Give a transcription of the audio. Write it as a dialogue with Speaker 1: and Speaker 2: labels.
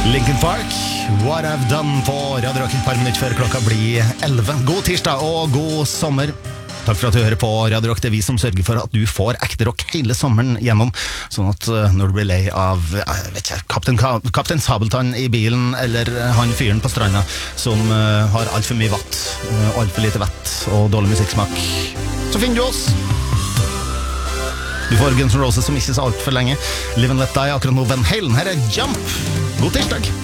Speaker 1: Linkin Park, What I've Done på Radio Rock et par minutter før klokka blir 11. God tirsdag og god sommer. Takk for at du hører på Radio Rock. Det vi som sørger for at du får ekte rock hele sommeren gjennom, sånn at når du blir lei av Kaptein Sabeltann i bilen, eller han fyren på stranda som har alt for mye vatt, alt for lite vett og dårlig musikksmak, så finner du oss. Du får Guns N' Roses som ikke så alt for lenge. Live and Let Die, akkurat nå Van Halen. Her Jump. God tirsdag.